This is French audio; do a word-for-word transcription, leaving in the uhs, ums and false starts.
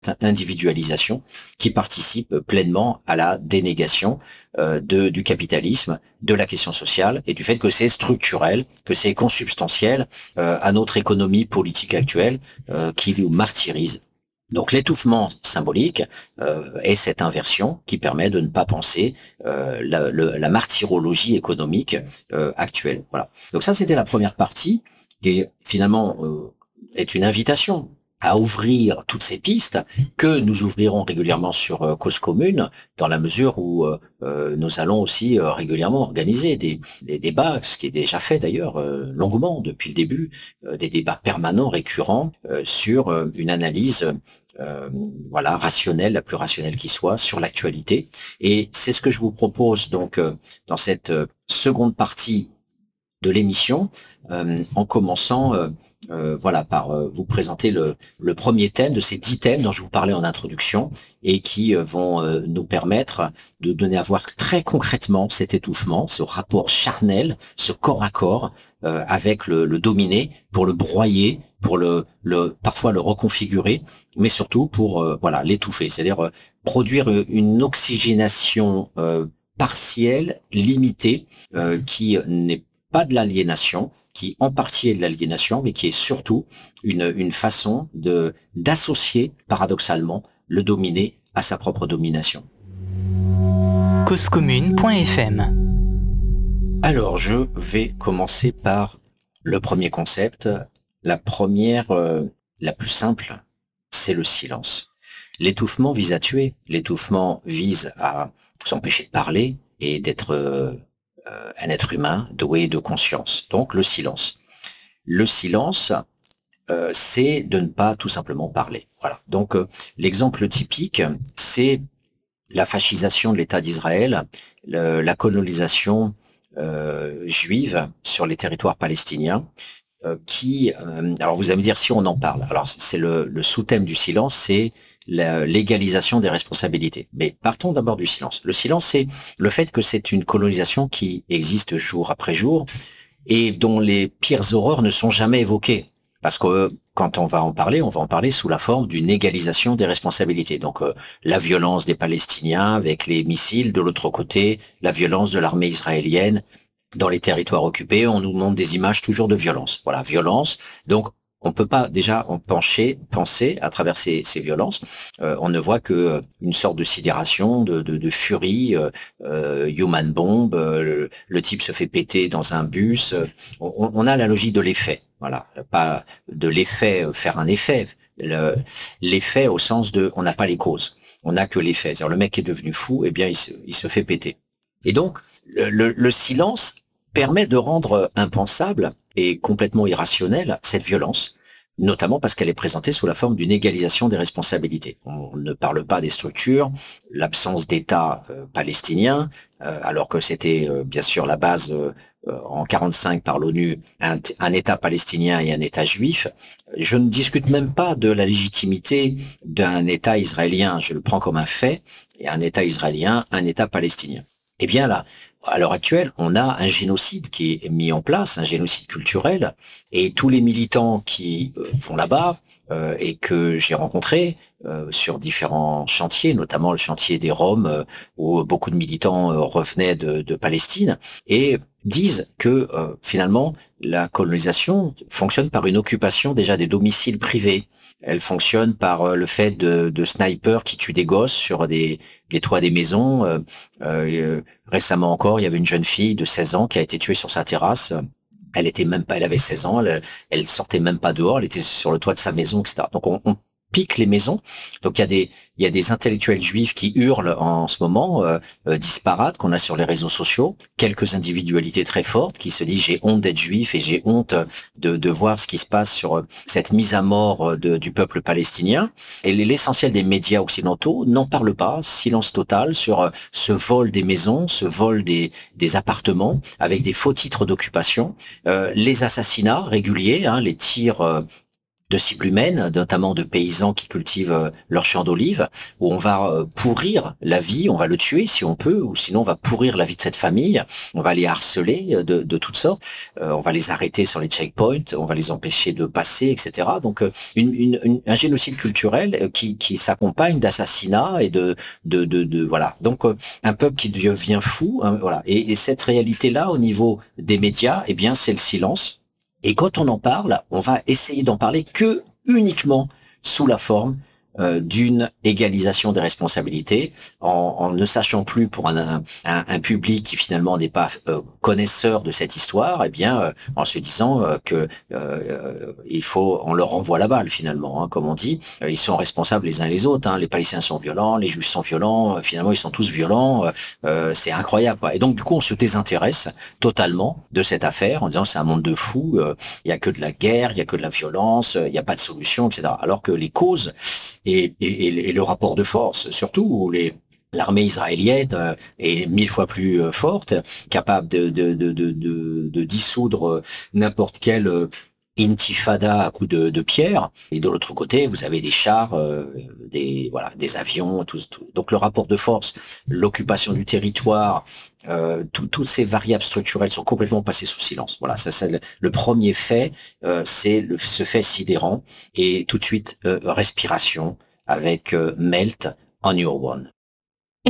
individualisation qui participe pleinement à la dénégation euh, de, du capitalisme, de la question sociale et du fait que c'est structurel, que c'est consubstantiel euh, à notre économie politique actuelle euh, qui nous martyrise. Donc l'étouffement symbolique euh, est cette inversion qui permet de ne pas penser euh, la, le, la martyrologie économique euh, actuelle. Voilà. Donc ça, c'était la première partie qui finalement euh, est une invitation à ouvrir toutes ces pistes que nous ouvrirons régulièrement sur euh, Cause Commune, dans la mesure où euh, euh, nous allons aussi euh, régulièrement organiser des, des débats, ce qui est déjà fait d'ailleurs euh, longuement depuis le début, euh, des débats permanents, récurrents, euh, sur euh, une analyse euh, voilà rationnelle, la plus rationnelle qui soit, sur l'actualité. Et c'est ce que je vous propose donc euh, dans cette euh, seconde partie de l'émission, euh, en commençant euh, euh, voilà par euh, vous présenter le, le premier thème de ces dix thèmes dont je vous parlais en introduction et qui euh, vont euh, nous permettre de donner à voir très concrètement cet étouffement, ce rapport charnel, ce corps à corps euh, avec le, le dominé, pour le broyer, pour le, le parfois le reconfigurer, mais surtout pour euh, voilà l'étouffer, c'est-à-dire euh, produire une oxygénation euh, partielle, limitée, euh, qui n'est pas de l'aliénation, qui en partie est de l'aliénation, mais qui est surtout une, une façon de d'associer paradoxalement le dominé à sa propre domination. cause commune point f m. Alors, je vais commencer par le premier concept. La première, euh, la plus simple, c'est le silence. L'étouffement vise à tuer. L'étouffement vise à s'empêcher de parler et d'être euh, Euh, un être humain doué de conscience. Donc le silence. Le silence, euh, c'est de ne pas tout simplement parler. Voilà. Donc euh, l'exemple typique, c'est la fascisation de l'État d'Israël, le, la colonisation euh, juive sur les territoires palestiniens, euh, qui, euh, alors vous allez me dire si on en parle. Alors c'est le, le sous-thème du silence, c'est la légalisation des responsabilités. Mais partons d'abord du silence. Le silence, c'est le fait que c'est une colonisation qui existe jour après jour et dont les pires horreurs ne sont jamais évoquées. Parce que euh, quand on va en parler, on va en parler sous la forme d'une égalisation des responsabilités. Donc euh, la violence des Palestiniens avec les missiles, de l'autre côté, la violence de l'armée israélienne dans les territoires occupés. On nous montre des images toujours de violence. Voilà, violence. Donc on peut pas déjà en pencher, penser à travers ces, ces violences. Euh, on ne voit que euh, une sorte de sidération, de, de, de furie, euh, euh, human bomb. Euh, le, le type se fait péter dans un bus. Euh, on, on a la logique de l'effet. Voilà, pas de l'effet euh, faire un effet. Le, l'effet au sens de, on n'a pas les causes. On n'a que l'effet. C'est-à-dire le mec est devenu fou, eh bien il se, il se fait péter. Et donc le, le, le silence permet de rendre impensable et complètement irrationnelle cette violence, notamment parce qu'elle est présentée sous la forme d'une égalisation des responsabilités. On ne parle pas des structures, l'absence d'État euh, palestinien, euh, alors que c'était euh, bien sûr la base euh, en quarante-cinq par l'ONU, un, un État palestinien et un État juif. Je ne discute même pas de la légitimité d'un État israélien, je le prends comme un fait, et un État israélien, un État palestinien. Eh bien là, à l'heure actuelle, on a un génocide qui est mis en place, un génocide culturel, et tous les militants qui euh, vont là-bas euh, et que j'ai rencontrés euh, sur différents chantiers, notamment le chantier des Roms, euh, où beaucoup de militants euh, revenaient de, de Palestine, et disent que euh, finalement la colonisation fonctionne par une occupation déjà des domiciles privés. Elle fonctionne par euh, le fait de, de snipers qui tuent des gosses sur des les toits des maisons. Euh, euh, récemment encore, il y avait une jeune fille de seize ans qui a été tuée sur sa terrasse. Elle était même pas, elle avait seize ans, elle, elle sortait même pas dehors, elle était sur le toit de sa maison, et cetera. Donc on, on pique les maisons. Donc il y a des il y a des intellectuels juifs qui hurlent en ce moment, euh, euh, disparates, qu'on a sur les réseaux sociaux. Quelques individualités très fortes qui se disent j'ai honte d'être juif et j'ai honte de de voir ce qui se passe sur cette mise à mort de, du peuple palestinien. Et l'essentiel des médias occidentaux n'en parle pas. Silence total sur ce vol des maisons, ce vol des des appartements avec des faux titres d'occupation, euh, les assassinats réguliers, hein, les tirs euh, de cibles humaines, notamment de paysans qui cultivent euh, leurs champs d'olives, où on va euh, pourrir la vie, on va le tuer si on peut, ou sinon on va pourrir la vie de cette famille, on va les harceler euh, de, de toutes sortes, euh, on va les arrêter sur les checkpoints, on va les empêcher de passer, et cetera. Donc euh, une, une, une, un génocide culturel euh, qui, qui s'accompagne d'assassinats et de, de, de, de voilà. Donc euh, un peuple qui devient fou, hein, voilà. Et, et cette réalité-là, au niveau des médias, eh bien c'est le silence. Et quand on en parle, on va essayer d'en parler que uniquement sous la forme euh, d'une égalisation des responsabilités, en, en ne sachant plus pour un, un, un public qui finalement n'est pas euh, connaisseur de cette histoire, eh bien euh, en se disant euh, que euh, il faut, on leur renvoie la balle finalement, hein, comme on dit, euh, ils sont responsables les uns les autres. Hein, les Palestiniens sont violents, les Juifs sont violents, euh, finalement ils sont tous violents, euh, euh, c'est incroyable, quoi. Et donc du coup on se désintéresse totalement de cette affaire en disant c'est un monde de fous, euh, il y a que de la guerre, il y a que de la violence, il n'y a pas de solution, et cetera. Alors que les causes et, et, et le rapport de force, surtout où les l'armée israélienne euh, est mille fois plus euh, forte, capable de, de, de, de, de, de dissoudre n'importe quelle euh, intifada à coups de, de pierre. Et de l'autre côté, vous avez des chars, euh, des voilà, des avions, tout, tout. Donc le rapport de force, l'occupation du territoire, euh, toutes ces variables structurelles sont complètement passées sous silence. Voilà, ça c'est le, le premier fait, euh, c'est le, ce fait sidérant et tout de suite euh, respiration avec euh, Melt on Your One.